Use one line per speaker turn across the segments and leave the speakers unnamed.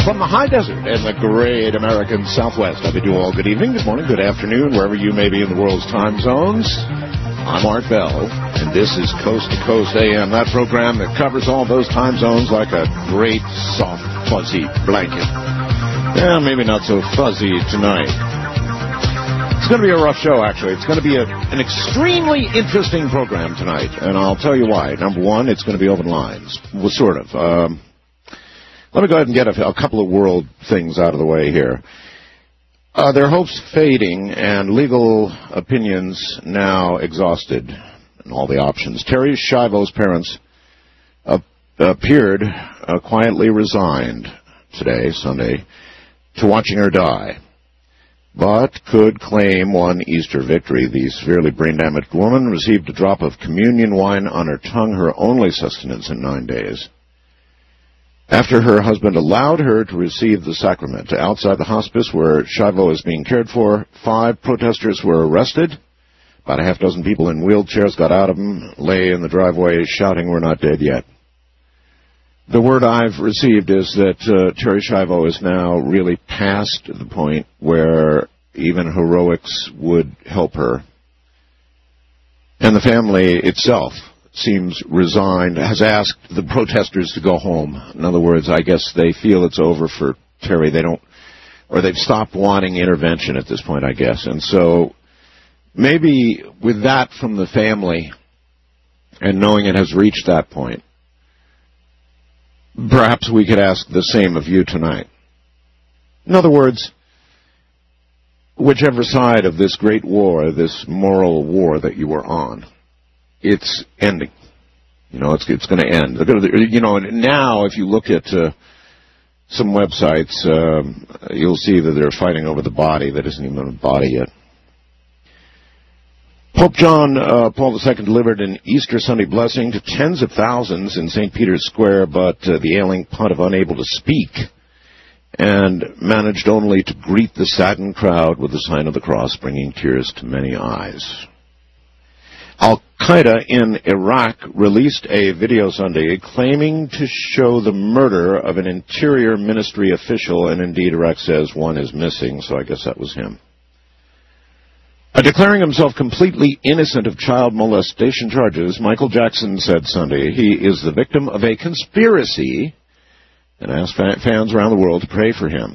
From the high desert and the great American Southwest, I bid you all good evening, good morning, good afternoon, wherever you may be in the world's time zones. I'm Art Bell, and this is Coast to Coast AM, that program that covers all those time zones like a great, soft, fuzzy blanket. Yeah, maybe not so fuzzy tonight. It's going to be a rough show, actually. It's going to be an extremely interesting program tonight, and I'll tell you why. Number one, it's going to be open lines. Well, sort of. Let me go ahead and get a couple of world things out of the way here. Their hopes fading and legal opinions now exhausted and all the options. Terri Schiavo's parents appeared quietly resigned today, Sunday, to watching her die, but could claim one Easter victory. The severely brain-damaged woman received a drop of communion wine on her tongue, her only sustenance in 9 days. After her husband allowed her to receive the sacrament. Outside the hospice where Schiavo is being cared for, 5 protesters were arrested. About a half dozen people in wheelchairs got out of them, lay in the driveway shouting, "We're not dead yet." The word I've received is that Terri Schiavo is now really past the point where even heroics would help her. And the family itself seems resigned, has asked the protesters to go home. In other words, I guess they feel it's over for Terri. They've stopped wanting intervention at this point, I guess. And so maybe with that from the family and knowing it has reached that point, perhaps we could ask the same of you tonight. In other words, whichever side of this great war, this moral war that you are on, it's ending. It's going to end. Now if you look at some websites, you'll see that they're fighting over the body that isn't even a body yet. Pope John Paul II delivered an Easter Sunday blessing to tens of thousands in St. Peter's Square, but the ailing pontiff unable to speak and managed only to greet the saddened crowd with the sign of the cross, bringing tears to many eyes. Al-Qaeda in Iraq released a video Sunday claiming to show the murder of an Interior Ministry official, and indeed Iraq says one is missing, so I guess that was him. Declaring himself completely innocent of child molestation charges, Michael Jackson said Sunday he is the victim of a conspiracy and asked fans around the world to pray for him.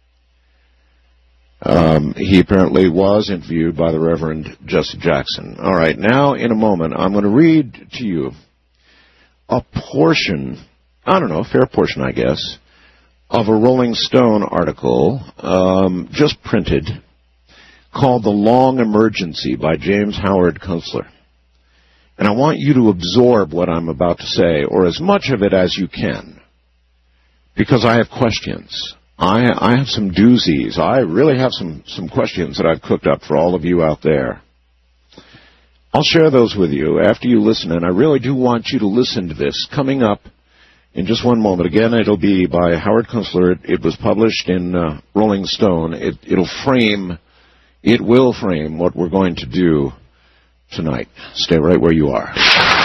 He apparently was interviewed by the Reverend Jesse Jackson. All right, now in a moment, I'm going to read to you a portion, a fair portion, I guess, of a Rolling Stone article just printed called The Long Emergency by James Howard Kunstler. And I want you to absorb what I'm about to say, or as much of it as you can, because I have questions. I have some doozies. I really have some questions that I've cooked up for all of you out there. I'll share those with you after you listen, and I really do want you to listen to this. Coming up in just one moment. Again, it'll be by Howard Kunstler. It was published in Rolling Stone. It will frame what we're going to do tonight. Stay right where you are.